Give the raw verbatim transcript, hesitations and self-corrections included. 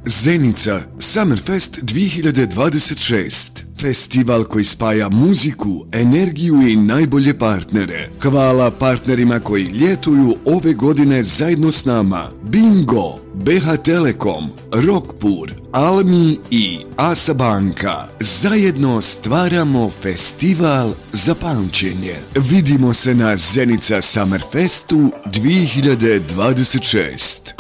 Zenica Summerfest dvije hiljade dvadeset šest. Festival koji spaja muziku, energiju i najbolje partnere. Hvala partnerima koji ljetuju ove godine zajedno s nama. Bingo, B H Telekom, Rockpur, Almi i Asa Banka. Zajedno stvaramo festival za pamćenje. Vidimo se na Zenica Summerfestu dvije hiljade dvadeset šest.